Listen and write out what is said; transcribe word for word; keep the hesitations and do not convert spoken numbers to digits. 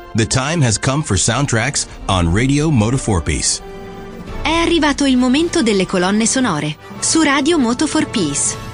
The time has come for soundtracks on Radio Moto four Piece. È arrivato il momento delle colonne sonore su Radio Moto four Piece.